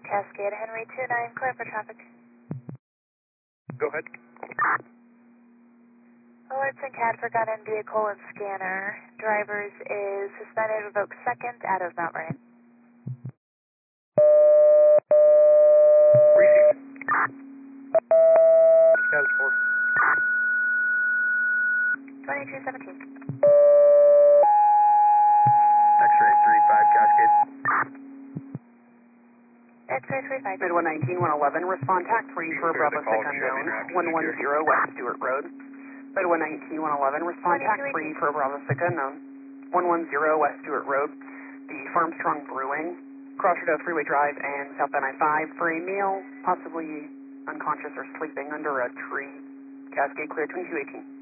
Cascade, Henry 29, clear for traffic. Go ahead. Alerts and CAD for gun and vehicle and scanner. Drivers is suspended, revoked second, out of Mount Vernon. Receive. Status 4. 2217. X-ray 35 Cascade. X-ray 35. Mid 119, 111, respond tact 3 for Bravo 6 unknown, 110 West Stewart Road. Mid 119, 111, respond tact 3 for Bravo 6 unknown, 110 West Stewart Road. The Farmstrong Brewing, Cross Road Freeway Drive and South I-5 for a meal, possibly unconscious or sleeping under a tree. Cascade clear 2218.